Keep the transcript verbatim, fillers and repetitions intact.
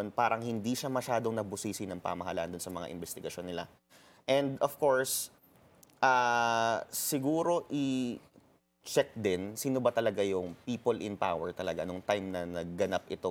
ngayon, parang hindi siya masyadong nabusisi ng pamahalaan dun sa mga investigasyon nila. And of course, ah, siguro i-check din sino ba talaga yung people in power talaga nung time na nagganap ito